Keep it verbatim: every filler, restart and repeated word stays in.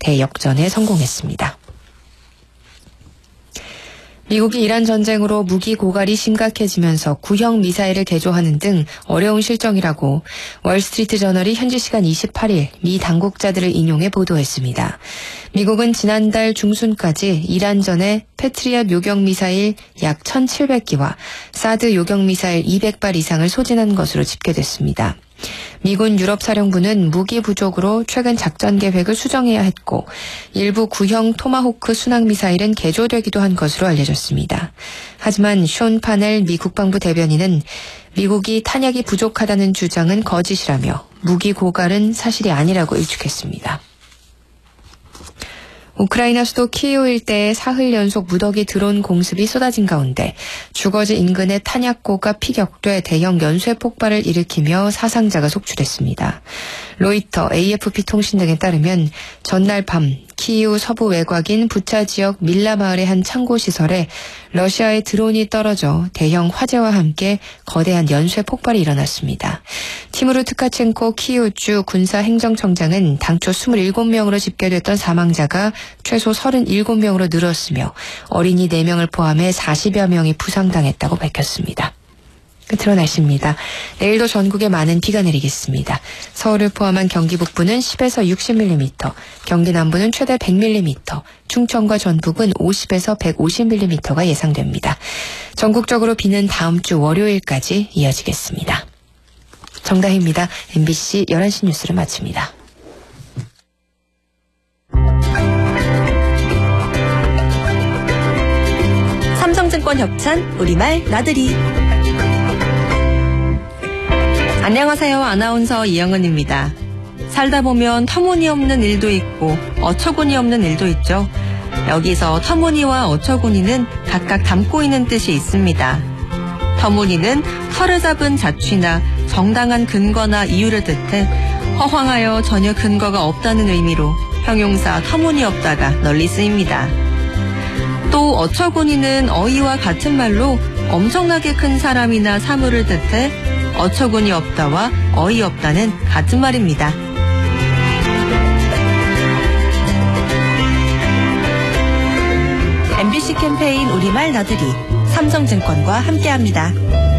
대역전에 성공했습니다. 미국이 이란 전쟁으로 무기 고갈이 심각해지면서 구형 미사일을 개조하는 등 어려운 실정이라고 월스트리트 저널이 현지 시간 이십팔일 미 당국자들을 인용해 보도했습니다. 미국은 지난달 중순까지 이란전에 패트리엇 요격 미사일 약 천칠백 기와 사드 요격 미사일 이백 발 이상을 소진한 것으로 집계됐습니다. 미군 유럽사령부는 무기 부족으로 최근 작전 계획을 수정해야 했고 일부 구형 토마호크 순항미사일은 개조되기도 한 것으로 알려졌습니다. 하지만 숀 파넬 미 국방부 대변인은 미국이 탄약이 부족하다는 주장은 거짓이라며 무기 고갈은 사실이 아니라고 일축했습니다. 우크라이나 수도 키이우 일대에 사흘 연속 무더기 드론 공습이 쏟아진 가운데 주거지 인근의 탄약고가 피격돼 대형 연쇄 폭발을 일으키며 사상자가 속출했습니다. 로이터, 에이에프피 통신 등에 따르면 전날 밤 키이우 서부 외곽인 부차 지역 밀라 마을의 한 창고 시설에 러시아의 드론이 떨어져 대형 화재와 함께 거대한 연쇄 폭발이 일어났습니다. 티무르 트카첸코 키이우주 군사행정청장은 당초 이십칠 명으로 집계됐던 사망자가 최소 삼십칠 명으로 늘었으며 어린이 네 명을 포함해 사십여 명이 부상당했다고 밝혔습니다. 끝으로 날씨입니다. 내일도 전국에 많은 비가 내리겠습니다. 서울을 포함한 경기 북부는 십에서 육십 밀리미터, 경기 남부는 최대 백 밀리미터, 충청과 전북은 오십에서 백오십 밀리미터가 예상됩니다. 전국적으로 비는 다음 주 월요일까지 이어지겠습니다. 정다희입니다. 엠비씨 열한 시 뉴스를 마칩니다. 삼성증권 협찬 우리말 나들이. 안녕하세요. 아나운서 이영은입니다. 살다 보면 터무니없는 일도 있고 어처구니 없는 일도 있죠. 여기서 터무니와 어처구니는 각각 담고 있는 뜻이 있습니다. 터무니는 털을 잡은 자취나 정당한 근거나 이유를 뜻해 허황하여 전혀 근거가 없다는 의미로 형용사 터무니없다가 널리 쓰입니다. 또 어처구니는 어이와 같은 말로 엄청나게 큰 사람이나 사물을 뜻해 어처구니 없다와 어이없다는 같은 말입니다. 엠비씨 캠페인 우리말 나들이 삼성증권과 함께합니다.